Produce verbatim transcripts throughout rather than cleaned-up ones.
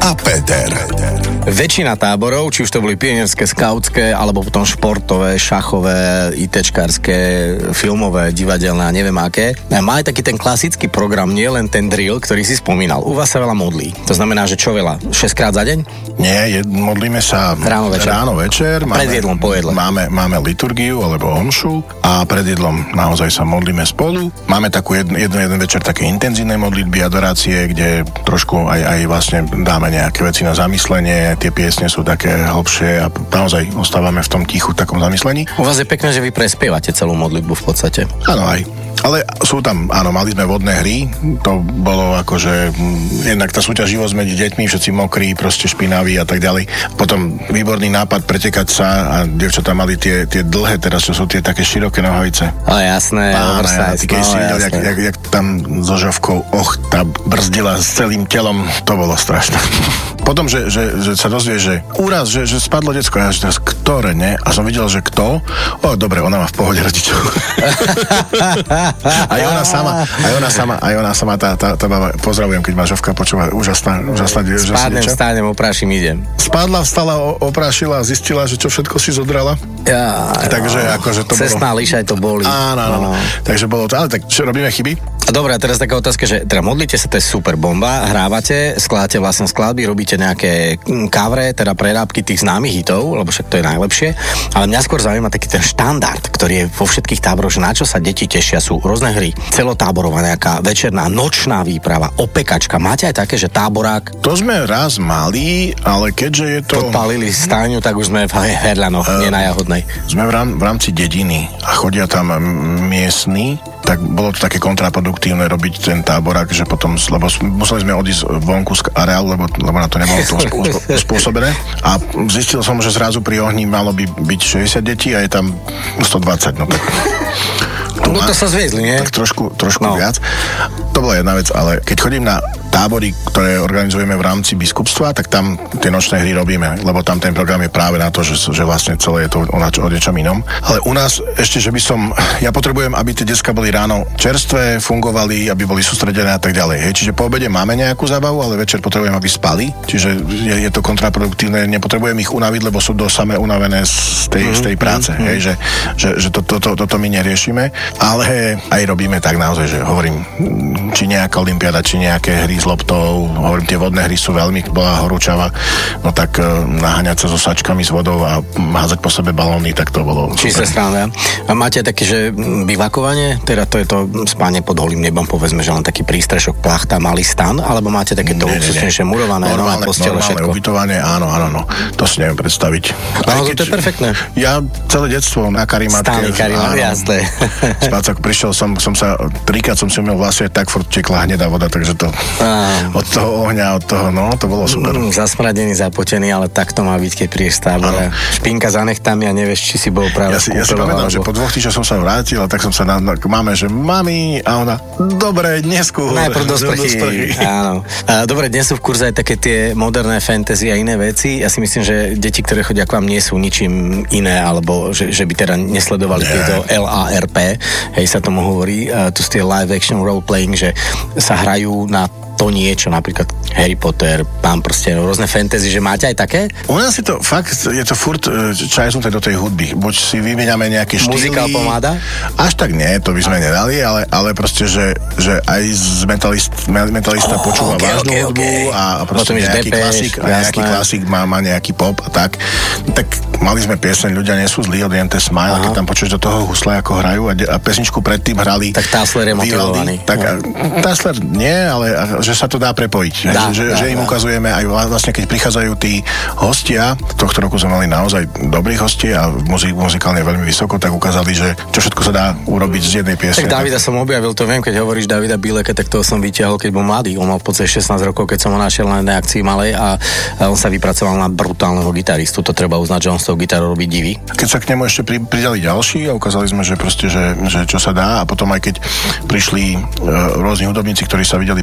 a Peter. Väčšina táborov, či už to boli pionierské, skautské, alebo potom športové, šachové, ITčkárske, filmové, divadelné a neviem aké, má aj taký ten klasický program, nie len ten drill, ktorý si spomínal. U vás sa veľa modlí. To znamená, že čo veľa? šesť krát za deň? Nie, je, modlíme sa ráno večer. Ráno večer máme, pred jedlom, po jedle. Máme, máme liturgiu alebo omšu a pred jedlom naozaj sa modlíme spolu. Máme takú jednu, jednu, jeden večer také intenzívne modlitby, adorácie, kde trošku aj, aj vlastne dáme nejaké veci na zamyslenie. Tie piesne sú také hlbšie a naozaj ostávame v tom tichu, takom zamyslení. U vás je pekné, že vy prespievate celú modlitbu v podstate. Áno, aj. Ale sú tam, áno, mali sme vodné hry, to bolo akože m, jednak tá súťaživosť medzi deťmi, všetci mokrí, proste špinaví a tak ďalej. Potom výborný nápad pretekať sa a dievčatá mali tie, tie dlhé, teraz čo sú tie také široké nohavice. Ale jasné, oversize, keď no, si videl, jasné. jak, jak, jak tam so žovkou, och, tá brzdila s celým telom, to bolo strašné. Potom, že, že, že sa dozvie, že úraz, že, že spadlo decko, ja že teraz ktoré, ne? A som videl, že kto? O, dobre, ona má v pohode rodičov. Aj ona sama, aj ona sama, aj ona sama, tá, tá, tá baba, pozdravujem, keď ma Žovka počúva, úžasná, úžasná dievča. Spadnem, vstanem, oprášim, idem. Spadla, vstala, oprášila a zistila, že čo všetko si zodrala. Ja, takže no, akože to cestná bolo... liša, aj to boli. Áno, áno, no. Takže bolo to, ale tak čo, robíme chyby? A dobre, a teraz taká otázka, že teda modlíte sa, to je super bomba, hrávate, skláte vlastne skladby, robíte nejaké kavre, teda prerábky tých známych hitov, lebo však to je najlepšie, ale mňa skôr zaujíma taký ten štandard, ktorý je vo všetkých táboroch, že na čo sa deti tešia, sú rôzne hry, celotáborová nejaká večerná, nočná výprava, opekačka, máte aj také, že táborák? To sme raz mali, ale keďže je to... Podpálili stáňu, tak už sme v Herľanoch, uh, nie na Jahodnej. Sme v, rám, v rámci dediny a chodia tam miestni, tak bolo to také kontraproduktívne robiť ten táborák, že potom, lebo museli sme odísť vonku z areálu, lebo, lebo na to nebolo to spôsobené. A zistil som, že zrazu pri ohni malo by byť šesťdesiat detí a je tam stodvadsať, no tak... No to sa zviezli, nie? Tak trošku, trošku no. viac. To bola jedna vec, ale keď chodím na tábory, ktoré organizujeme v rámci biskupstva, tak tam tie nočné hry robíme, lebo tam ten program je práve na to, že, že vlastne celé je to o, o niečom inom. Ale u nás ešte, že by som, ja potrebujem, aby tie decká boli ráno čerstvé, fungovali, aby boli sústredené a tak ďalej. Hej. Čiže po obede máme nejakú zábavu, ale večer potrebujem, aby spali. Čiže je, je to kontraproduktívne, nepotrebujem ich unaviť, lebo sú do samé unavené z tej, mm-hmm. z tej práce. Mm-hmm. Hej. Že, že, že to, to, to, toto my neriešime, ale aj robíme tak naozaj, že hovorím, či nejaká olympiáda, či nejaké hry s loptou, hovorím, tie vodné hry sú veľmi, bola horúčava, no tak uh, naháňať sa so sačkami s vodou a házať po sebe balóny, tak to bolo Čisté strana. A máte také, že bivakovanie, teda to je to spanie pod holým nebom, povedzme, že len taký prístrešok, plachta, malý stan, alebo máte také to luxusnejšie murované, normálne postele, všetko? Normálne ubytovanie, áno, áno, no. To si neviem predstaviť. No, keď, to je perfektné. Ja celé detstvo na karimatke. Stány karimatke, jasné. Spácak prišiel som, som sa, trikrát som si umiel vlasy, tak furt tekla hnedá voda, takže to Á. od toho ohňa, od toho, no, to bolo super. Mm, zasmradený, zapotený, ale tak to má byť, keď prídeš z tábora. Špinka za nechtami a nevieš, či si bol práve. Ja si, ja si pamätám, alebo... že po dvoch týždňoch som sa vrátil a tak som sa na, na máme, že mami, a ona, dobre, dnesku. Najprv do sprchy. Áno. A, dobre, dnes sú v kurze aj také tie moderné fantasy a iné veci. Ja si myslím, že deti, ktoré chodia k vám, nie sú ničím iné, alebo že, že by teda nesledovali Nie. tieto el á er pé, hej, sa tomu hovorí, uh, tu sú tie live action role playing, že sa hrajú na to niečo, napríklad Harry Potter, Pán prstenov, rôzne fantasy, že máte aj také? U nás je to fakt, je to furt čajznuté do tej hudby. Buď si vymieňame nejaké štýly. Muzikál pomáda? Až tak nie, to by sme a. nedali, ale, ale proste, že, že aj z metalist, metalista oh, počúva okay, vážnu okay, hudbu okay. a proste nejaký Depeš, klasik, a nejaký klasik má, má nejaký pop a tak. Tak mali sme pieseň Ľudia nie sú zlí od Jente Smile, keď tam počuješ do toho husle, ako hrajú a, de, a pesničku predtým hrali. Tak Tassler je motivovaný. Tak no. Tassler nie, ale že sa to dá prepojiť. Dá, že, dá, že im dá. ukazujeme aj vlastne, keď prichádzajú tí hostia, tohto roku sme mali naozaj dobrých hostí a muzik, muzikálne veľmi vysoko, tak ukázali, že čo všetko sa dá urobiť z jednej piesne. Tak Davida som objavil, to viem, keď hovoríš Davida Bileka, tak toho som vyťahol, keď bol mladý. On mal v podstate šestnásť rokov, keď som ho našiel na jednej akcii malej a, a on sa vypracoval na brutálneho gitaristu. To treba uznať, že on s tou gitarou robí divy. Keď sa k nemu ešte pri, pridali ďalší a ukázali sme, že proste, že, že čo sa dá a potom aj keď prišli uh, rôzni hudobníci, ktorí sa videli prvýkrát,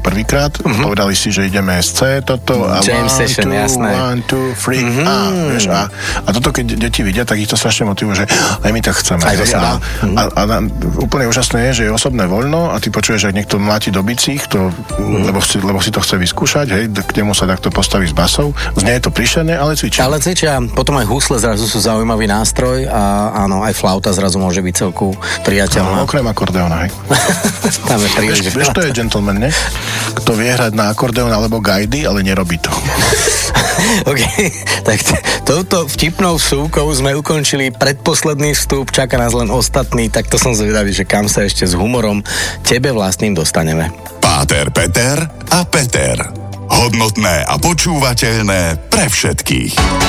napríklad, mm-hmm. povedali si, že ideme S C, toto a Jam one, session, two, jasné. one, two, three, mm-hmm. a, vieš, a, a toto keď deti vidia, tak ich to strašne motivuje, že aj my to chceme. Aj to hej, a, mm-hmm. a, a, a úplne úžasné je, že je osobné voľno a ty počuješ, že niekto mláti do bicích, to, mm-hmm. lebo, si, lebo si to chce vyskúšať, hej, k nemu sa takto postaví s basou. Znie je to príšerné, ale cvičia. Ale cvičia, potom aj husle zrazu sú zaujímavý nástroj a áno, aj flauta zrazu môže byť celku priateľná. No, okrem akordeóna, hej. Tam je príliš. Vieš, vieš, to je gentleman, ne? Kto vie hrať na akordeón alebo gajdy, ale nerobí to. OK, tak t- touto vtipnou vsúkou sme ukončili predposledný vstup, čaká nás len ostatný, tak to som zvedavý, že kam sa ešte s humorom tebe vlastným dostaneme. Páter Peter a Peter. Hodnotné a počúvateľné pre všetkých.